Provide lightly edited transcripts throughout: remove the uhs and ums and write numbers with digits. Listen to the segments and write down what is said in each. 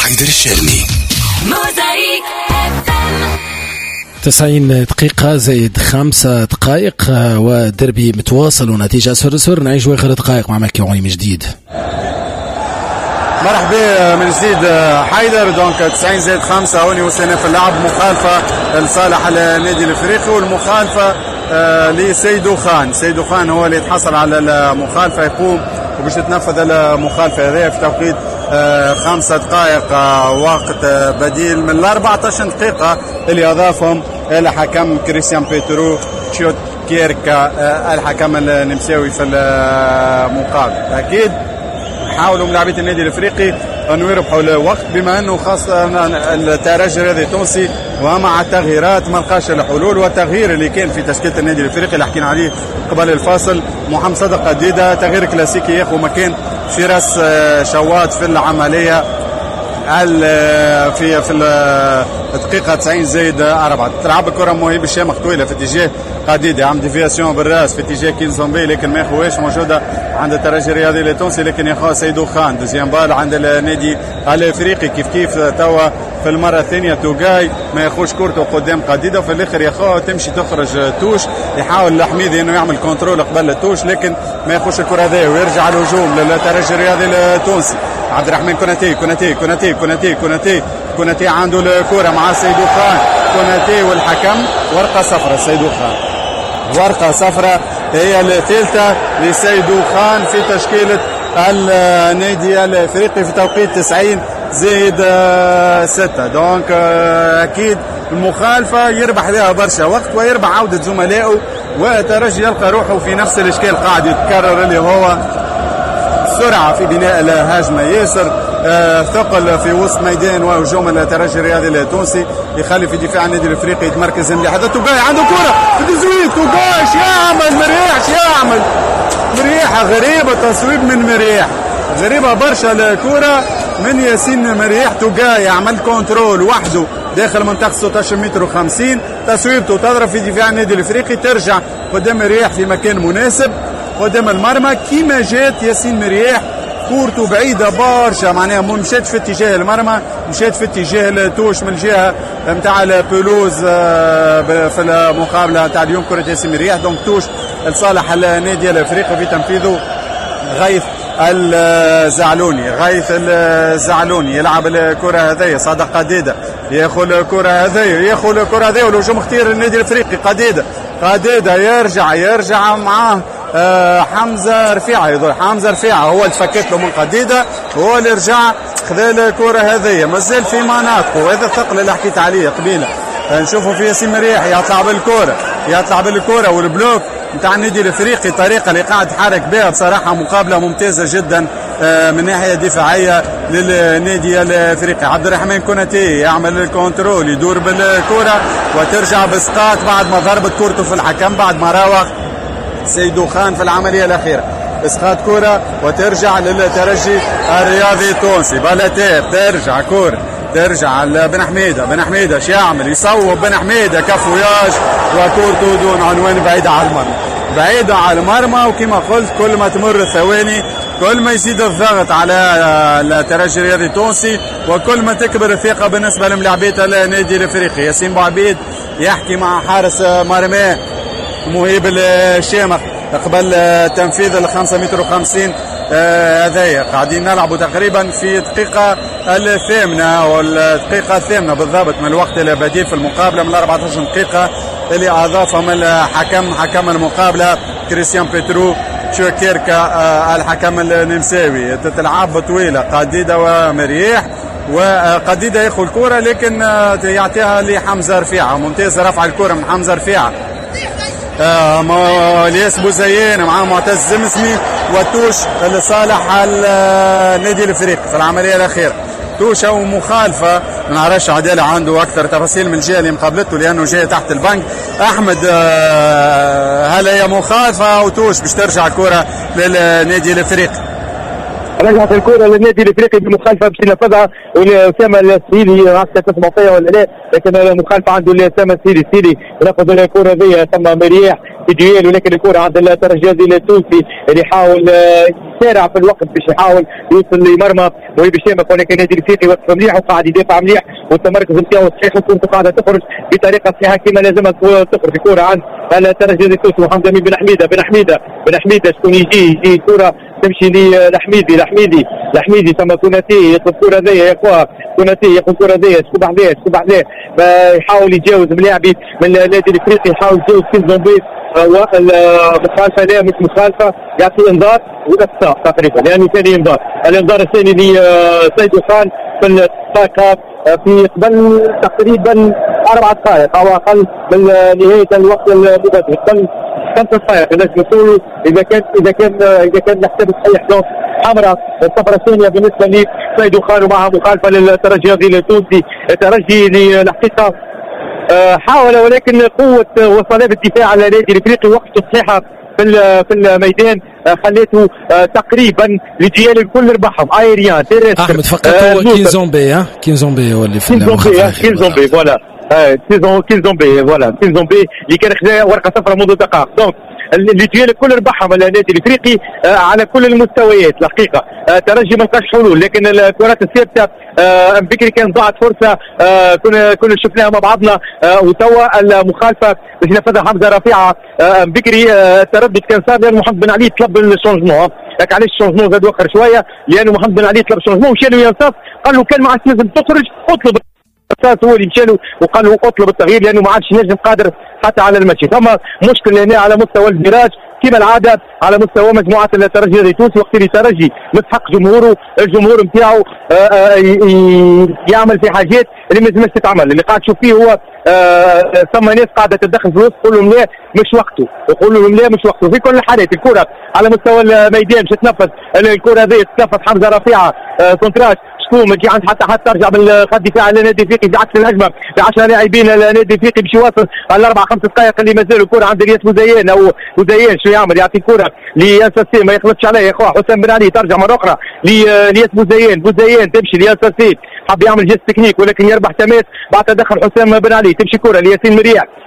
حيدر الشرني. موزايك FM 90 دقيقة زائد 5 دقائق ودربي متواصل ونتيجة سر نعيش آخر دقائق مع مكيوني من جديد. مرحبا من جديد حيدر. دونك 90 زائد 5 هوني وصلنا في اللعب. مخالفة لصالح النادي الافريقي والمخالفة لسيدو خان. سيدو خان هو اللي يتحصل على المخالفة، يقوم وباش تنفذ المخالفة هذه في توقيت 5 دقائق وقت بديل من 14 دقيقة اللي أضافهم الحكم كريستيان بيترو تشوت كيركا الحكم النمساوي في المقابل. أكيد حاولوا ملاعبية النادي الافريقي انه يربحوا الوقت، بما انه خاصه الترجي الرياضي التونسي ومع التغييرات ما لقاش الحلول. والتغيير اللي كان في تشكيله النادي الافريقي اللي حكينا عليه قبل الفاصل، محمد صدق قديده تغيير كلاسيكي ياخذ مكان فراس شوات في العمليه في الدقيقه 90 زائد 4. تلعب الكره مهيب الشامخ طويله في اتجاه قديده، عم ديفياسيون بالراس في اتجاه كينزومبي، لكن ما ياخوهاش موجوده عند الترجي الرياضي التونسي، لكن ياخوها سيدو خان. دوزيام بال عند النادي الافريقي كيف توا في المره الثانيه توغاي ما ياخوش كورته قدام قديده، وفي الاخر ياخوها تمشي تخرج توش. يحاول الحميدي انه يعمل كنترول قبل التوش لكن ما ياخوش الكره هذه، ويرجع الهجوم للترجي الرياضي التونسي. عبد الرحمن كوناتي عنده الكره مع سيدو خان. كوناتي والحكم ورقه صفراء. سيدو خان ورقه صفراء هي الثالثه لسيدو خان في تشكيله النادي الافريقي في توقيت 90 زائد 6. دونك اكيد المخالفه يربح لها برشا وقت ويربح عوده زملائه، والترجي يلقى روحه في نفس الاشكال قاعد يتكرر اللي هو سرعه في بناء الهجمه ياسر، ثقل في وسط ميدان وهجوم الترجي الرياضي التونسي يخلي في دفاع النادي الافريقي يتمركز مليح. هذا توغاي عنده كره في التسويق. توغاي يعمل مريح غريبه تصويب من مريح، غريبه برشا الكره من ياسين مريح. توغاي يعمل كنترول وحده داخل منطقه 16 متر و50، تصويبته تضرب في دفاع النادي الافريقي، ترجع قدام مريح في مكان مناسب قدام المرمى كيما جات ياسين مريح. كورته بعيده برشا، معناها مشات في اتجاه المرمى، مشات في اتجاه التوش من الجهه نتاع البلوز في المقابله نتاع اليوم كره ياسين مريح. دونك توش لصالح النادي الافريقي في تنفيذه غيث الزعلوني يلعب الكره هذه. صادق قديده ياخذ الكره هذه والهجوم اختيار النادي الافريقي. قديده يرجع معاه حمزه رفيعه هو اللي فكت له من قديده، هو اللي رجع خذ الكره هذه. مازال في مناطقه، وهذا الثقل اللي حكيت عليه قبيله نشوفوا في ياسين مريح يطلع بالكره والبلوك نتاع النادي الافريقي. الطريقه اللي قاعد يتحرك بها بصراحه مقابله ممتازه جدا من ناحيه دفاعيه للنادي الافريقي. عبد الرحمن كوناتي يعمل الكنترول، يدور بالكره وترجع بسقاط بعد ما ضربت كورته في الحكم، بعد ما راوغ سيدو خان في العمليه الاخيره. اسقاط كره وترجع للترجي الرياضي التونسي. بلاتير ترجع بن حميده شو يعمل؟ يصوب بن حميده كفوياج وكورته دون عنوان بعيده على المرمى. وكما قلت كل ما تمر الثواني كل ما يزيد الضغط على الترجي الرياضي التونسي، وكل ما تكبر الثقه بالنسبه لملاعبيه النادي الافريقي. ياسين بوعبيد يحكي مع حارس مرماه مهيب الشامخ قبل تنفيذ 5 متر و50 هذايا. قاعدين نلعبوا تقريبا في الدقيقة الثامنة بالضبط من الوقت البديل في المقابلة من 14 دقيقة اللي أضافهم حكم المقابلة كريستيان بيترو تشوكيركا الحكم النمساوي. تتلعب طويلة قديدة ومريح، وقديدة ياخذ الكرة لكن يعطيها لحمزة رفيعة. ممتاز رفع الكرة من حمزة رفيعة. الياس بوزيان مع معتز زمسمي وتوش لصالح النادي الافريقي في العمليه الاخيره. توشه ومخالفه ما نعرفش عداله عنده اكثر تفاصيل من الجهه اللي مقابلته لانه جاي تحت البنك. احمد هل هي مخالفه وتوش باش ترجع الكره للنادي الافريقي؟ رجعت الكرة للنادي الافريقي بمخالفة باش ينفذها والأسامة السيدي عكس معطية ولا لا، لكن المخالفة عنده الأسامة السيدي ينفذ الكرة هذه. ثم مريح في ديال، ولكن الكره عند الترجي التونسي اللي يحاول يسارع في الوقت باش يحاول يوصل لمرمى مهيب الشامخ، ولكن النادي الافريقي وقف مليح وقاعد يدافع مليح والتمركز نتاعو صحيح وكنت قاعده تخرج بطريقه صحيحه كما لازمها تخرج. الكره عند الترجي التونسي محمد امين بن حميده شكون يجي الكره تمشي لحميدي ثم كوناتي يطلب كره ذي يا اخويا، كوناتي ياخذ كره ذي شكون بعديه يحاول يتجاوز ملاعبي من النادي الافريقي، يحاول يتجاوز كينزومبي والمخالفه لا مش مخالفه، يعطي انذار ولا تقريبا يعني ثاني انذار. الانذار الثاني لسيد خان في الدقائق في قبل تقريبا 4 دقائق او اقل من نهايه الوقت المبادئ، قبل 5 دقائق اذا نقول اذا كان نحسب صحيح. دونك حمراء الصفرة الثانيه بالنسبه لسيد خان ومعها مخالفه للترجي التونسي. الترجي للحقيقه حاول ولكن قوه وصلابه الدفاع على النادي الافريقي وقت تصحيحها في الميدان خليته تقريبا لجيال الكل ربحهم ايريان احمد فقط هو كينزومبي هو اللي في كينزومبي فوالا كينزومبي اللي كان خذا ورقه صفراء منذ دقائق. دونك الجيل الكل ربحهم النادي الافريقي على كل المستويات. الحقيقه ترجي ما لقاش حلول، لكن الكرات الثابته بكري كان ضاعت فرصه كنا شفناها مع بعضنا، وتوا المخالفه باش نفذها حمزه رفيعه بكري. التردد كان صار لان محمد بن علي طلب الشونجمون، لك علاش الشونجمون زاد وخر شويه لانه محمد بن علي طلب الشونجمون ومشى له ينصف قال له كان معك لازم تخرج اطلب. هو اللي مشى له وقال له اطلب التغيير لانه ما عادش نجم قادر حتى على الماتش. ثم مشكل هنا على مستوى الفيراج كما العاده على مستوى مجموعه الترجي التونسي، وقت اللي الترجي مستحق جمهوره، الجمهور نتاعو يعمل في حاجات اللي ما لازمش تتعمل. اللي قاعد تشوف فيه هو ثم ناس قاعده تتدخل في الوسط تقول لهم لا مش وقته، يقول لهم لا مش وقته. في كل الحالات الكره على مستوى الميدان باش تنفذ الكره هذه، تنفذ حمزه رفيعه كونتراش شكون ما تجي عند حتى ترجع بالخط دفاع على النادي الافريقي بعكس الهجمه ب 10 لاعبين النادي الافريقي باش يواصل على 4-5 دقائق اللي مازالوا. الكره عند رياض بوزيان او بوزيان شو يعمل؟ يعطي كره لياساسي ما يخلطش عليه يا اخويا حسام بن علي، ترجع مره اخرى لياس بوزيان تمشي لياساسي، حب يعمل جيست تكنيك ولكن يربح تماس بعد تدخل حسام بن علي. تمشي كره لياسين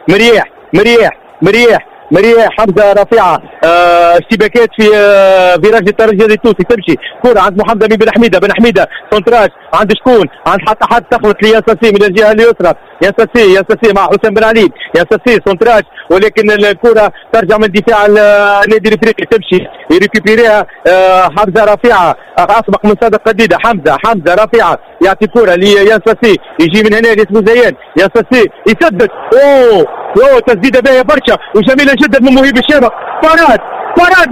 مريح حمزه رفيعه اشتباكات في فيراج الترجي التونسي. تمشي كره عند محمد امين بن حميده كونتراج عند شكون؟ عند حتى تخلط لياساسي من الجهه اليسرى، ياساسي مع حسام بن علي، ياساسي كونتراج ولكن الكره ترجع من دفاع النادي الافريقي. تمشي يريكوبيريها حمزه رفيعه اسبق من صادق قديده. حمزه رفيعه يعطي كره لياساسي، يجي من هنا لاسمه زيان، ياساسي يسدد تسديده باهيه برشا وجميله جدا من مهيب الشامخ. باراد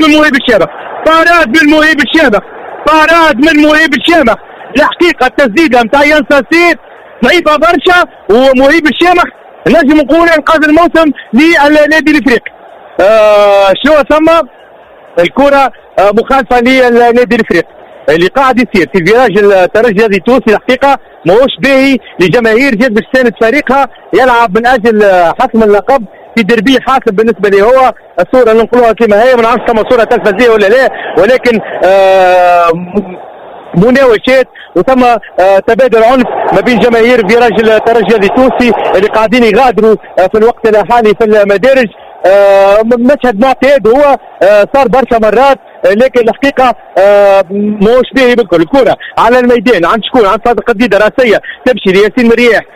من مهيب الشامخ. الحقيقه التسديده نتاع ياساسي ضعيفه برشا، ومهيب الشامخ نجم نقول انقاذ الموسم للنادي الافريقي. شنو ثم الكره مخالفه للنادي الافريقي اللي قاعد يصير في فيراج الترجي التونسي. الحقيقه ماهوش باهي لجماهير جد باش تساند فريقها يلعب من اجل حسم اللقب في دربي حاسم بالنسبه لي. هو الصوره اللي نقولوها كما هي، ما نعرفش كما صوره تلفزيونيه ولا لا، ولكن مناوشات وثم تبادل عنف ما بين جماهير فيراج الترجي التونسي اللي قاعدين يغادروا في الوقت الحالي في المدارج. مشهد معتاد هو صار برشا مرات، لكن الحقيقه ماهوش باهي بالكل. الكره على الميدان عند شكون؟ عند صادق قديده راسيه تمشي لياسين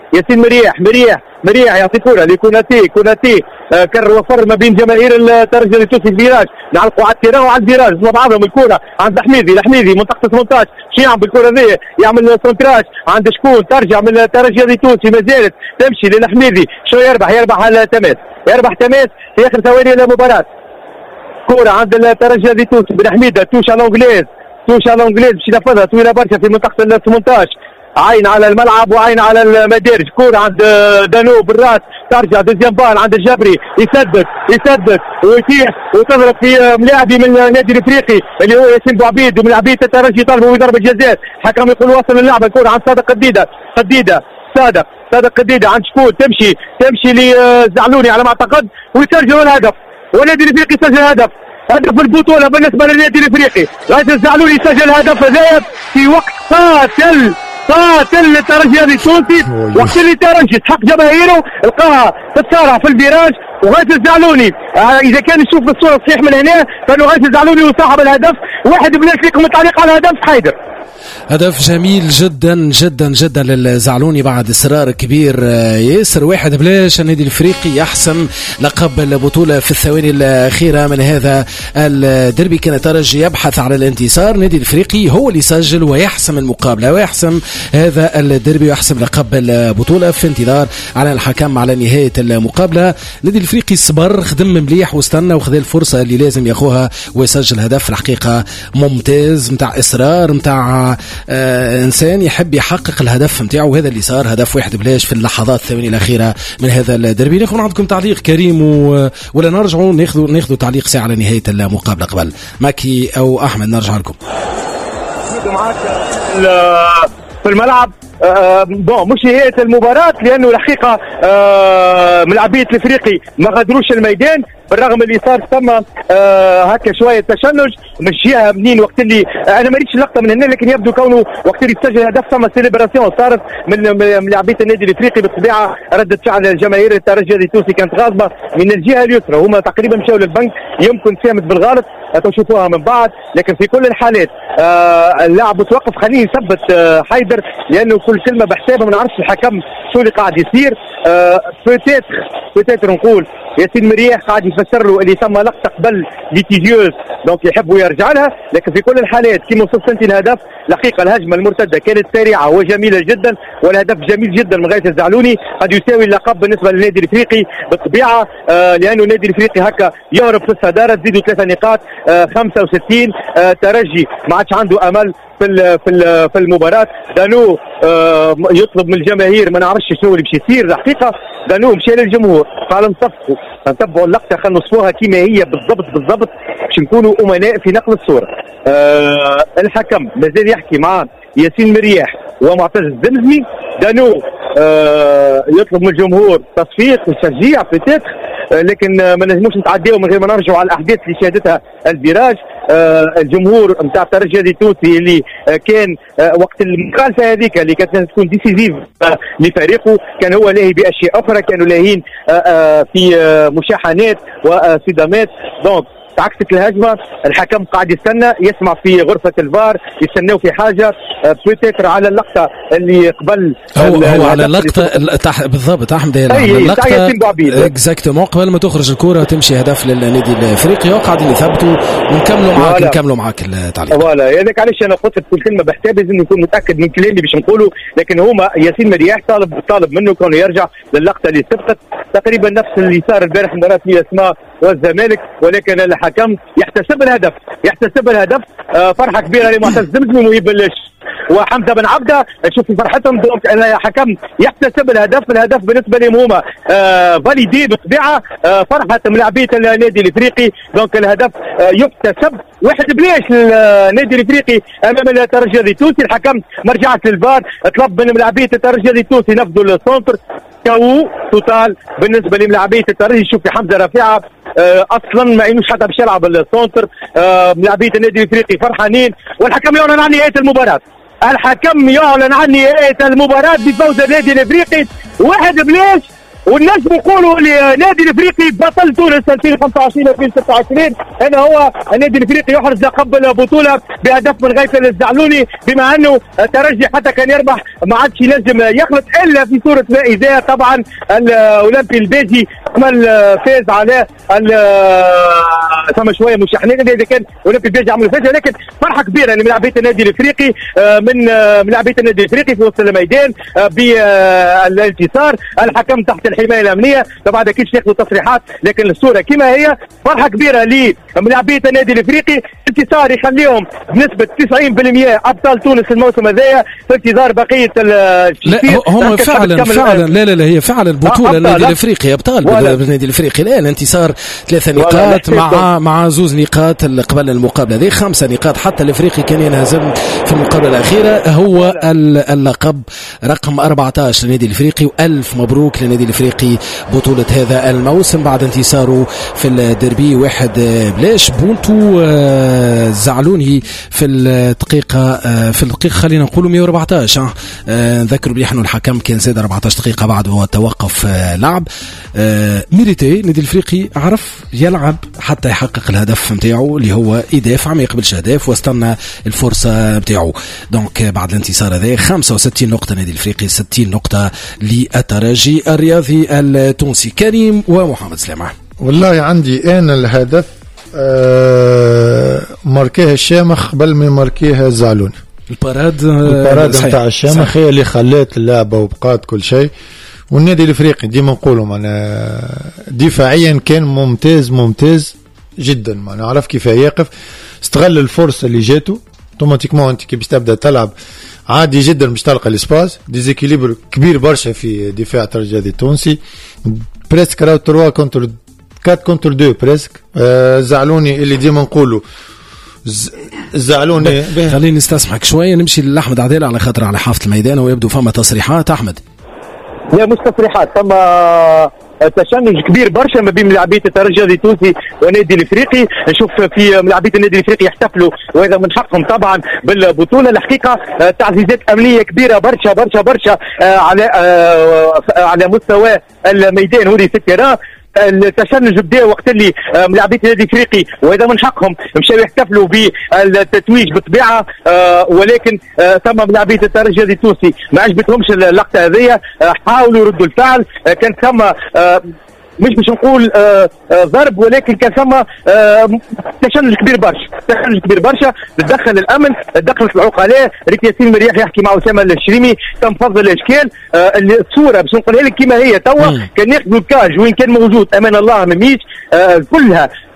مريح يعطي كره لكوناتي كر وفر ما بين جماهير الترجي التونسي الفيراج، نعلقوا على التيران وعلى الفيراج مع بعضهم. الكره عند حميدي منطقه 18 شو يعمل بالكره ذي؟ يعمل سونتراج عند شكون؟ ترجع من الترجي التونسي ما زالت تمشي للحميدي. شو يربح على تماس في اخر ثواني المباراه. كره عند الترجي التونسي بن حميده توش على الانجليز باش ينفذها طويله برشا في منطقه ال 18، عين على الملعب وعين على المدارج. كرة عند دانو بالراس ترجع دوزيام بال عند الجبري، يسدد ويطيح وتضرب في ملاعبي من النادي الافريقي اللي هو ياسين بوعبيد، ومن لاعبي الترجي طالبوا ضربة جزاء. الحكم يقول وصل اللعبة. الكرة عند صادق قديدة عند شكون؟ تمشي لزعلوني على ما اعتقد ويسجلوا الهدف، والنادي الافريقي سجل هدف البطولة بالنسبة للنادي الافريقي. رئيس الزعلوني سجل هدف ذهب في وقت قاتل للترجي التونسي، وقت اللي الترجي تحق جماهيره لقاها تتصارع في الفيراج وغيث الزعلوني اذا كان نشوف الصوره صحيح من هنا فانه غيث الزعلوني هو صاحب الهدف. واحد بلاش لكم التعليق على الهدف حيدر. هدف جميل جدا جدا جدا للزعلوني بعد اصرار كبير ياسر. 1-0 النادي الافريقي يحسم لقب البطوله في الثواني الاخيره من هذا الدربي. كان الترجي يبحث على الانتصار، النادي الافريقي هو اللي يسجل ويحسم المقابله ويحسم هذا الدربي ويحسم لقب البطوله في انتظار على الحكم على نهايه المقابله. النادي الافريقي صبر، خدم مليح واستنى وخذ الفرصه اللي لازم ياخوها ويسجل هدف. الحقيقه ممتاز متاع اصرار متاع انسان يحب يحقق الهدف نتاعو، وهذا اللي صار. هدف 1-0 في اللحظات الثواني الاخيره من هذا الدربي. ناخذ من عندكم تعليق كريم ولا نرجعوا ناخذوا تعليق ساعه على نهايه المقابله قبل ماكي او احمد؟ نرجع لكم معك في الملعب. مش نهايه المباراه لانه الحقيقه ملاعبيه الافريقي ما غادروش الميدان بالرغم اللي صار ثم هكا شويه تشنج مش جهه منين وقت اللي انا ما ريتش اللقطه من هنا، لكن يبدو كونه وقت اللي تسجل هدف ثم سيليبراسيون صارت من لاعبيه النادي الافريقي. بالطبيعه رده فعل الجماهير الترجي التونسي كانت غاضبه من الجهه اليسرى، هما تقريبا مشاو للبنك يمكن فهمت بالغلط تشوفوها من بعد. لكن في كل الحالات اللاعب توقف. خليني نثبت حيدر لانه كل كلمه بحسابها ما نعرفش الحكم شو اللي قاعد يصير. بوتيتر نقول ياسين مريح قاعد يفسر له اللي ثم لقطه قبل ليتيجيوز دونك يحبوا يرجع لها. لكن في كل الحالات كما وصلت انت الهدف الحقيقه الهجمه المرتده كانت سريعه وجميله جدا والهدف جميل جدا من غيث الزعلوني قد يساوي اللقب بالنسبه للنادي الافريقي بالطبيعه لانه النادي الافريقي هكا يهرب في الصداره. تزيدوا 3 نقاط 65. ترجي ما عادش عنده امل في المباراه. دانو يطلب من الجماهير ما نعرفش شنو اللي باش يصير. الحقيقه دانو مشى للجمهور قال نصفقوا نتبعوا اللقطه خلينا نصفوها كما هي بالضبط باش نكونوا امناء في نقل الصوره. الحكم مازال يحكي مع ياسين مريح ومعتز الزمزمي. دانو يطلب من الجمهور تصفيق وتشجيع بتيتر لكن ما نجموش نتعداو من غير ما نرجعوا على الاحداث اللي شهدتها الفيراج. الجمهور نتاع الترجي التونسي اللي كان وقت المخالفه هذيك اللي كانت تكون ديسيزيف لفريقه كان هو لاهي باشياء اخرى، كانوا لاهين في مشاحنات وصدامات. دونك عكست الهجمه الحكم قاعد يستنى يسمع في غرفه الفار يستناو في حاجه بوتيتر على اللقطه اللي قبل هو على اللقطه بالضبط احمد على اللقطه اكزاكتومون قبل ما تخرج الكره وتمشي هدف للنادي الافريقي وقاعدين يثبتوا ونكملوا معاك التعليق. فوالا هذاك علاش انا قلت كل كلمه بحساب لازم نكون متاكد من كلامي باش نقوله. لكن هما ياسين مرياح طالب منه كونه يرجع للقطه اللي سبقت تقريبا نفس اللي صار البارح مباراه الاسماء والزمالك، ولكن الحكم يحتسب الهدف. فرحه كبيره لمعتز الزمزمي ويبلش وحمزه بن عبده شوف فرحتهم. دونك الحكم يحتسب الهدف بالنسبه لهم هما فاليدي بالطبيعه. فرحه ملاعبيه النادي الافريقي. دونك الهدف يحتسب 1-0 للنادي الافريقي امام الترجي التونسي. الحكم ما رجعش للفار، طلب من ملاعبيه الترجي التونسي نفذوا السونتر كاو توتال بالنسبه لملاعبيه الترجي. شوف في حمزه رفيعه اصلا ما عينوش حتى باش يلعب السونتر. ملاعبيه النادي الافريقي فرحانين والحكم يعلن عن نهايه المباراه. بفوز النادي الافريقي 1-0. والنجم يقولوا لنادي الافريقي بطل تونس 2025-2026 هذا هو النادي الافريقي يحرز لقب البطوله بهدف من غيث الزعلوني. بما انه الترجي حتى كان يربح ما عادش ينجم يخلط الا في صوره اذا طبعا الاولمبي البيجي عمل فاز على ثم شويه مشاحنين اذا كان الاولمبي البيجي عملوا فاز. لكن فرحه كبيره لملاعبيه النادي الافريقي من ملاعبيه النادي الافريقي في وسط الميدان بالانتصار. الحكم تحت الحمايه الامنيه طبعا اكيد ياخذوا تصريحات لكن الصوره كما هي. فرحه كبيره لملاعبيه النادي الافريقي. انتصار يخليهم بنسبه 90% ابطال تونس الموسم هذايا في انتظار بقيه لا هم فعلا لا هي فعلا بطوله النادي الافريقي ابطال بالنادي الافريقي. الان انتصار 3 نقاط مع 2 نقاط قبل المقابله ذي 5 نقاط. حتى الافريقي كان ينهزم في المقابله الاخيره. هو اللقب رقم 14 للنادي الافريقي والف مبروك للنادي الافريقي بطوله هذا الموسم بعد انتصاره في الديربي 1-0. بونتو زعلوني في الدقيقه خلينا نقولوا 114. نذكر بلي احنا الحكم كان زاد 14 دقيقه بعد وتوقف لعب. ميريتي النادي الافريقي عرف يلعب حتى يحقق الهدف نتاعو اللي هو يدافع ما يقبلش اهداف واستنى الفرصه نتاعو. دونك بعد الانتصار هذا 65 نقطه النادي الافريقي 60 نقطه للترجي الرياضي التونسي. كريم ومحمد سلامه. والله عندي انا الهدف ماركيه الشامخ قبل ما ماركيه الزعلوني. الباراد نتاع الشامخ هي اللي خلات اللعبه وبقات كل شيء. والنادي الافريقي ديما نقولوا معنا دفاعيا كان ممتاز جدا، معنا عرف كيف يقف، استغل الفرصه اللي جاته اوتوماتيكمون. انت كي باش تبدا تلعب عادي جدا باش تلقى الاسباس، ديزيكيليبر كبير برشا في دفاع الترجي التونسي، بريسك راو 3 كونتر 4 كونتر 2 بريسك. زعلوني اللي ديما نقولوا زعلوني. خليني نستسمحك شويه نمشي لاحمد عديل على خاطر على حافه الميدان ويبدو فما تصريحات. احمد لا مش تصريحات، ثم تشنج كبير برشا ما بين لاعبيه الترجي التونسي والنادي الافريقي. نشوف في لاعبيه النادي الافريقي يحتفلوا وهذا من حقهم طبعا بالبطوله. الحقيقه تعزيزات امنيه كبيره برشا على مستوى الميدان وري في التيران. التشنج بدا وقت اللي لاعبيه النادي الافريقي وهذا من حقهم مشاو يحتفلوا بالتتويج بالطبيعه، ولكن ثم لاعبيه الترجي التونسي ما عجبتهمش اللقطه هذه، حاولوا يردوا الفعل. كان ثم مش باش نقول ضرب، ولكن كان ثم تشنج كبير برشا. تدخل الامن، دخلت العقلاء، ريت ياسين مرياح يحكي مع اسامه الشريمي، تم فض الاشكال. الصوره باش نقولها لك كما هي توا، كان ياخذوا الكاج وين كان موجود امان الله مميش كلها